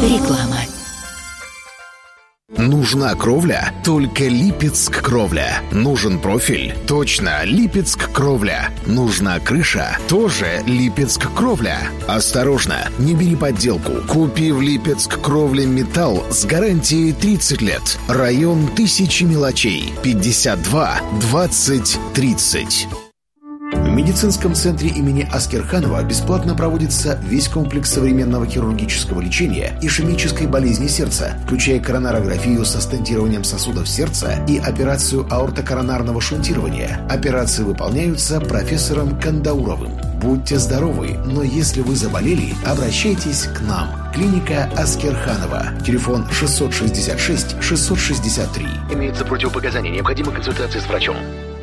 Реклама. Нужна кровля? Только Липецк кровля. Нужен профиль? Точно, Липецк кровля. Нужна крыша? Тоже Липецк кровля. Осторожно, не бери подделку. Купи в Липецк кровля металл с гарантией 30 лет. Район Тысячи мелочей. 52 20 30. В медицинском центре имени Аскерханова бесплатно проводится весь комплекс современного хирургического лечения ишемической болезни сердца, включая коронарографию со стентированием сосудов сердца и операцию аортокоронарного шунтирования. Операции выполняются профессором Кандауровым. Будьте здоровы, но если вы заболели, обращайтесь к нам. Клиника Аскерханова. Телефон 666-663. Имеются противопоказания. Необходима консультация с врачом.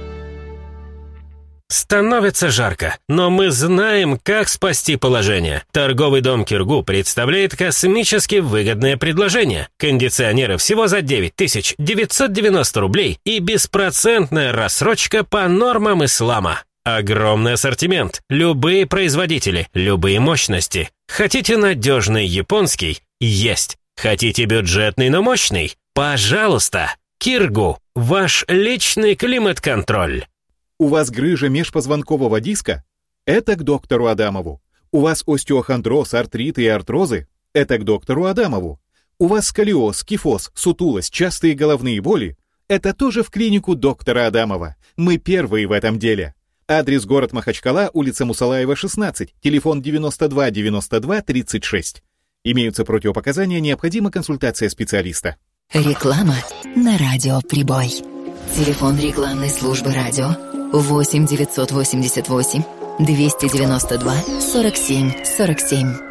Становится жарко, но мы знаем, как спасти положение. Торговый дом «Киргу» представляет космически выгодное предложение. Кондиционеры всего за 9990 рублей и беспроцентная рассрочка по нормам ислама. Огромный ассортимент, любые производители, любые мощности. Хотите надежный японский? Есть. Хотите бюджетный, но мощный? Пожалуйста. «Киргу» – ваш личный климат-контроль. У вас грыжа межпозвонкового диска? Это к доктору Адамову. У вас остеохондроз, артриты и артрозы? Это к доктору Адамову. У вас сколиоз, кифоз, сутулость, частые головные боли? Это тоже в клинику доктора Адамова. Мы первые в этом деле. Адрес: город Махачкала, улица Мусалаева, 16, телефон 92 92 36. Имеются противопоказания, необходима консультация специалиста. Реклама на радио «Прибой». Телефон рекламной службы радио 8 988 292 47 47.